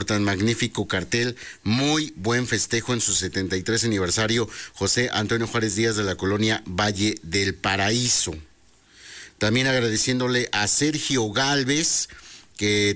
tan magnífico cartel. Muy buen festejo en su 73 aniversario, José Antonio Juárez Díaz de la colonia Valle del Paraíso. También agradeciéndole a Sergio Gálvez, que